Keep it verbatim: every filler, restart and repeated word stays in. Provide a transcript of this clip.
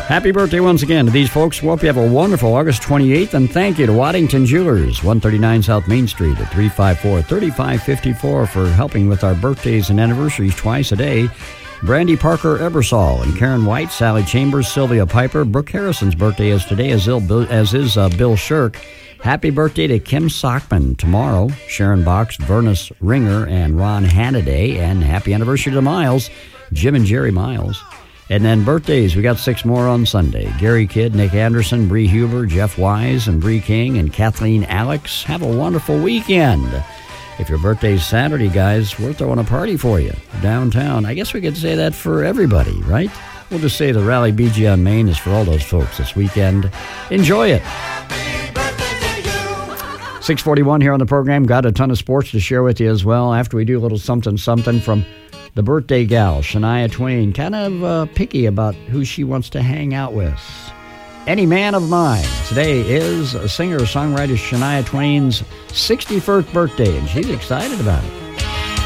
Happy birthday once again to these folks. Hope you have a wonderful August twenty-eighth, and thank you to Waddington Jewelers, one thirty-nine South Main Street at three five four, three five five four for helping with our birthdays and anniversaries twice a day. Brandy Parker Ebersol and Karen White, Sally Chambers, Sylvia Piper. Brooke Harrison's birthday is today, as, Il, as is uh, Bill Shirk. Happy birthday to Kim Sockman tomorrow. Sharon Box, Vernus Ringer, and Ron Hannaday. And happy anniversary to Miles, Jim and Jerry Miles. And then birthdays, we got six more on Sunday. Gary Kidd, Nick Anderson, Bree Huber, Jeff Wise, and Bree King, and Kathleen Alex. Have a wonderful weekend. If your birthday's Saturday, guys, we're throwing a party for you downtown. I guess we could say that for everybody, right? We'll just say the Rally B G on Main is for all those folks this weekend. Enjoy it. six forty-one here on the program. Got a ton of sports to share with you as well after we do a little something something from the birthday gal, Shania Twain. Kind of uh, picky about who she wants to hang out with. Any Man of Mine. Today is singer-songwriter Shania Twain's sixty-first birthday, and she's excited about it.